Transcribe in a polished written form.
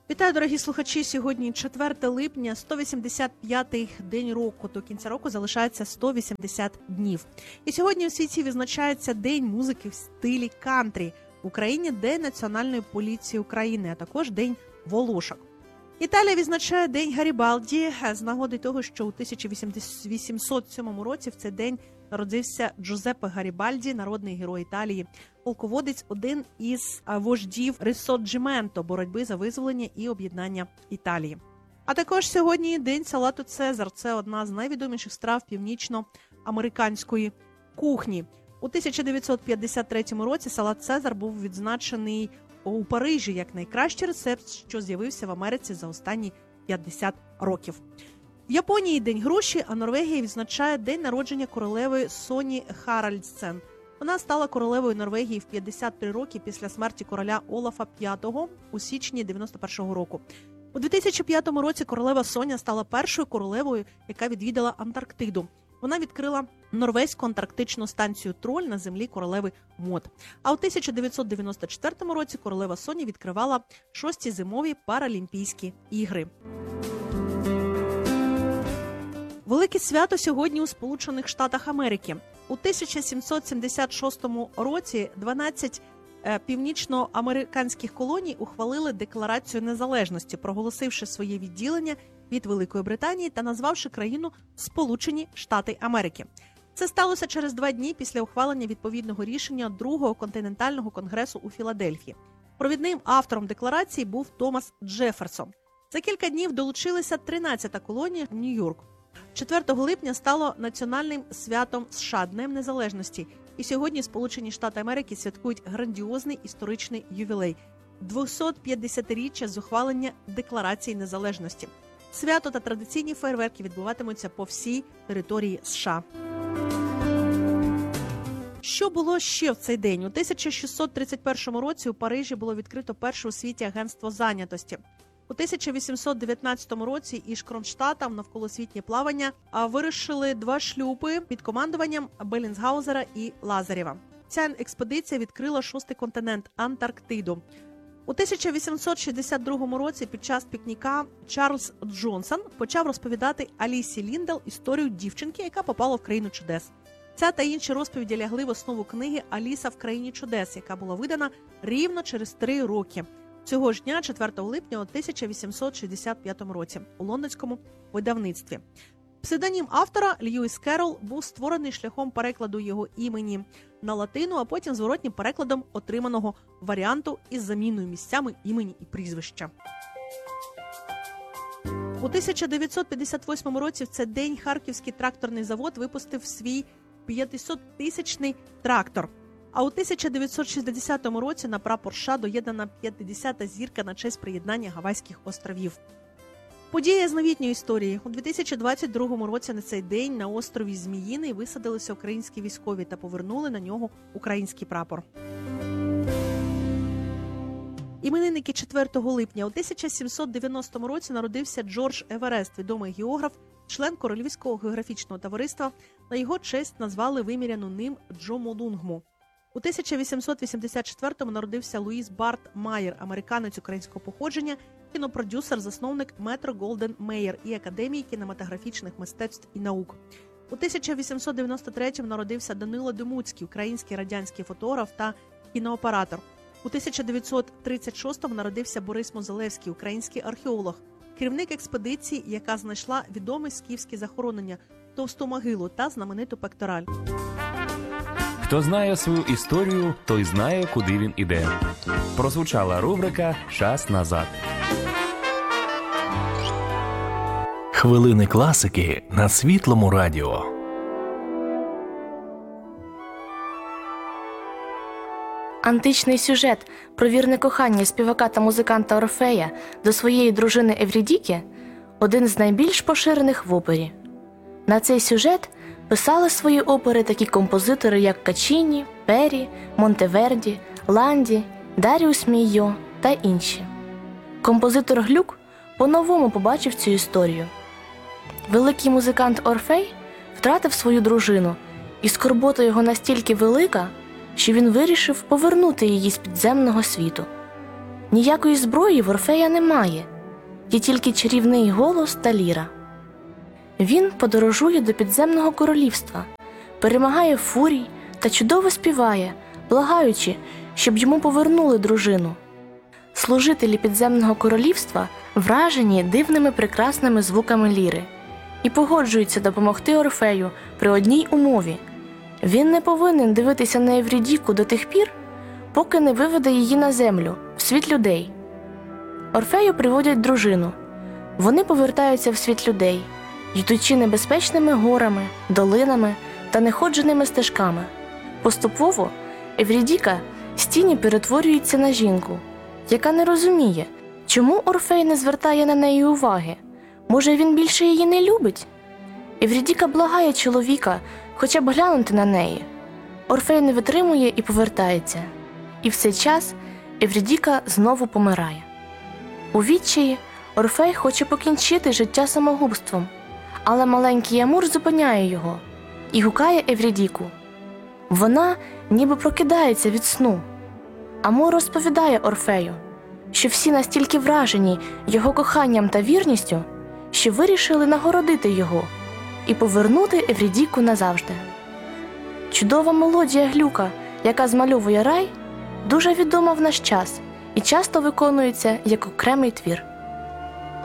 Вітаю, дорогі слухачі! Сьогодні 4 липня, 185-й день року. До кінця року залишається 180 днів. І сьогодні у світі відзначається День музики в стилі кантрі. В Україні День Національної поліції України, а також День волошок. Італія відзначає День Гарібальді з нагоди того, що у 1807 році в цей день народився Джузеппе Гарібальді, народний герой Італії, полководець, один із вождів Рисорджіменто, боротьби за визволення і об'єднання Італії. А також сьогодні День салату Цезар. Це одна з найвідоміших страв північноамериканської кухні. У 1953 році салат Цезар був відзначений у Парижі як найкращий рецепт, що з'явився в Америці за останні 50 років. В Японії День груші, а Норвегія відзначає день народження королеви Соні Харальдсен. Вона стала королевою Норвегії в 53 роки після смерті короля Олафа V у січні 91-го року. У 2005 році королева Соня стала першою королевою, яка відвідала Антарктиду. Вона відкрила норвезьку антарктичну станцію Троль на землі королеви Мод. А у 1994 році королева Соня відкривала 6-ті зимові Паралімпійські ігри. Велике свято сьогодні у Сполучених Штатах Америки. У 1776 році 12 північноамериканських колоній ухвалили Декларацію незалежності, проголосивши своє відділення від Великої Британії та назвавши країну Сполучені Штати Америки. Це сталося через 2 дні після ухвалення відповідного рішення Другого континентального конгресу у Філадельфії. Провідним автором декларації був Томас Джефферсон. За кілька днів долучилася 13-та колонія Нью-Йорк. 4 липня стало національним святом США – Днем Незалежності. І сьогодні Сполучені Штати Америки святкують грандіозний історичний ювілей – 250-річчя з ухвалення Декларації Незалежності. Свято та традиційні фейерверки відбуватимуться по всій території США. Що було ще в цей день? У 1631 році у Парижі було відкрито перше у світі агентство зайнятості. У 1819 році із Кронштадтом навколосвітнє плавання вирушили 2 шлюпи під командуванням Беллінсгаузера і Лазарєва. Ця експедиція відкрила 6-й континент – Антарктиду. У 1862 році під час пікніка Чарльз Джонсон почав розповідати Алісі Ліндел історію дівчинки, яка попала в країну чудес. Ця та інші розповіді лягли в основу книги «Аліса в країні чудес», яка була видана рівно через 3 роки. Цього ж дня, 4 липня у 1865 році, у лондонському видавництві. Псевдонім автора Льюіс Керрол був створений шляхом перекладу його імені на латину, а потім зворотнім перекладом отриманого варіанту із заміною місцями імені і прізвища. У 1958 році в цей день Харківський тракторний завод випустив свій 500-тисячний трактор. А у 1960 році на прапор США доєднана 50-та зірка на честь приєднання Гавайських островів. Подія з новітньої історії. У 2022 році на цей день на острові Зміїний висадилися українські військові та повернули на нього український прапор. Іменинники 4 липня. У 1790 році народився Джордж Еверест, відомий географ, член Королівського географічного товариства. На його честь назвали виміряну ним Джомолунгму. У 1884-му народився Луїс Барт Майер, американець українського походження, кінопродюсер, засновник Метро-Голден-Мейер і Академії кінематографічних мистецтв і наук. У 1893-му народився Данило Демуцький, український радянський фотограф та кінооператор. У 1936-му народився Борис Мозелевський, український археолог, керівник експедиції, яка знайшла відоме скіфське захоронення – Товсту могилу та знамениту пектораль. Хто знає свою історію, той знає, куди він іде. Прозвучала рубрика «Час назад». Хвилини класики на Світлому радіо. Античний сюжет про вірне кохання співака та музиканта Орфея до своєї дружини Еврідіки – один з найбільш поширених в опері. На цей сюжет писали свої опери такі композитори, як Качіні, Пері, Монтеверді, Ланді, Даріус Мійо та інші. Композитор Глюк по-новому побачив цю історію. Великий музикант Орфей втратив свою дружину, і скорбота його настільки велика, що він вирішив повернути її з підземного світу. Ніякої зброї в Орфея немає, є тільки чарівний голос та ліра. Він подорожує до підземного королівства, перемагає фурій та чудово співає, благаючи, щоб йому повернули дружину. Служителі підземного королівства вражені дивними прекрасними звуками ліри і погоджуються допомогти Орфею при одній умові. Він не повинен дивитися на Еврідіку до тих пір, поки не виведе її на землю, в світ людей. Орфею приводять дружину. Вони повертаються в світ людей, йдучи небезпечними горами, долинами та неходженими стежками. Поступово Еврідіка з тіні перетворюється на жінку, яка не розуміє, чому Орфей не звертає на неї уваги. Може, він більше її не любить? Еврідіка благає чоловіка хоча б глянути на неї. Орфей не витримує і повертається. І в цей час Еврідіка знову помирає. У відчаї Орфей хоче покінчити життя самогубством, але маленький Амур зупиняє його і гукає Еврідіку. Вона ніби прокидається від сну. Амур розповідає Орфею, що всі настільки вражені його коханням та вірністю, що вирішили нагородити його і повернути Еврідіку назавжди. Чудова мелодія Глюка, яка змальовує рай, дуже відома в наш час і часто виконується як окремий твір.